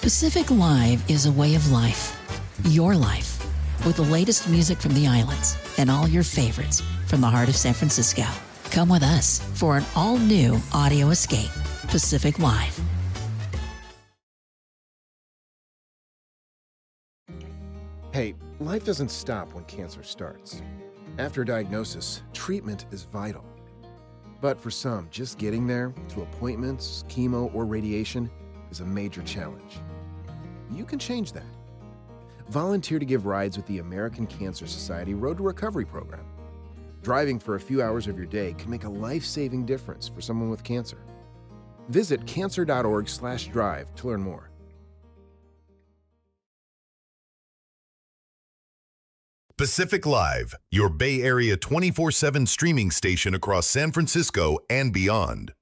Pacific Live is a way of life. Your life. With the latest music from the islands and all your favorites from the heart of San Francisco. Come with us for an all-new audio escape. Pacific Live. Hey, life doesn't stop when cancer starts. After diagnosis, treatment is vital. But for some, just getting there, to appointments, chemo, or radiation, is a major challenge. You can change that. Volunteer to give rides with the American Cancer Society Road to Recovery program. Driving for a few hours of your day can make a life-saving difference for someone with cancer. Visit cancer.org/drive to learn more. Pacific Live, your Bay Area 24/7 streaming station across San Francisco and beyond.